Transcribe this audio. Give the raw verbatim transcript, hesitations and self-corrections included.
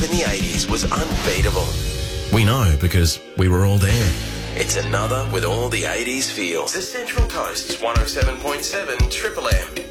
in the eighties was unbeatable. We know because we were all there. It's another with all the eighties feels. The Central Coast's one oh seven point seven Triple M.